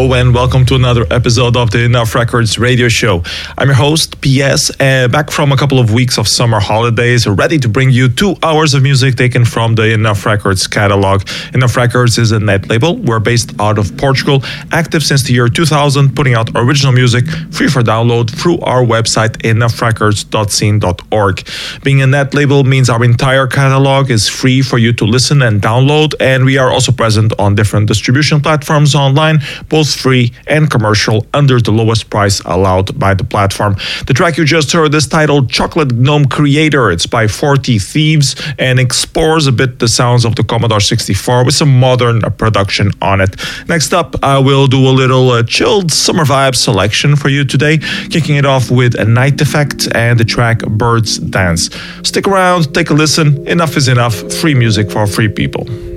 Hello and welcome to another episode of the Enough Records radio show. I'm your host, PS, back from a couple of weeks of summer holidays, ready to bring you 2 hours of music taken from the Enough Records catalog. Enough Records is a net label. We're based out of Portugal, active since the year 2000, putting out original music free for download through our website, enoughrecords.scene.org. Being a net label means our entire catalog is free for you to listen and download, and we are also present on different distribution platforms online, both free and commercial, under the lowest price allowed by the platform. The track you just heard is titled Chocolate Gnome Creator. It's by 40 Thieves and explores a bit the sounds of the Commodore 64 with some modern production on it. Next up, I will do a little chilled summer vibe selection for you today, kicking it off with a Night Effect and the track Birds Dance. Stick around, take a listen. Enough is enough. Free music for free people.